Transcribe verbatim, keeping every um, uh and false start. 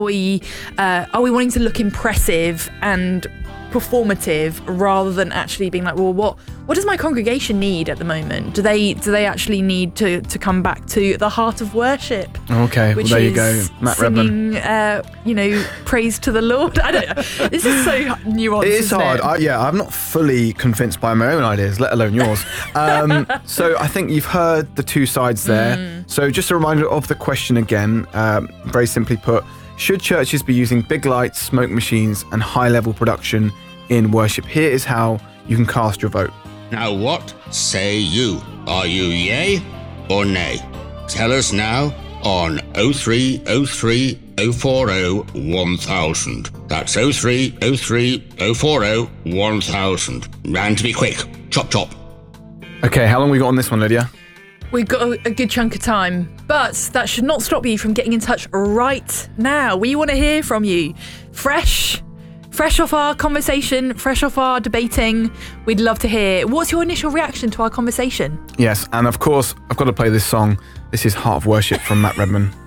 we uh, are we wanting to look impressive and performative rather than actually being like, well, what what does my congregation need at the moment? Do they do they actually need to to come back to the heart of worship? Okay, well, there you go, Matt singing, uh, you know, praise to the Lord. I don't know. This is so nuanced. It is hard. It? I, yeah, I'm not fully convinced by my own ideas, let alone yours. Um, so I think you've heard the two sides there. Mm. So just a reminder of the question again. Um, very simply put, should churches be using big lights, smoke machines, and high-level production in worship? Here is how you can cast your vote. Now what say you? Are you yay or nay? Tell us now on oh three oh three oh four oh one thousand. That's oh three oh three oh four oh one thousand. And to be quick, chop chop. Okay, how long we got on this one, Lydia? We've got a, a good chunk of time, but that should not stop you from getting in touch right now. We want to hear from you. Fresh, fresh off our conversation, fresh off our debating. We'd love to hear. What's your initial reaction to our conversation? Yes, and of course, I've got to play this song. This is Heart of Worship from Matt Redman.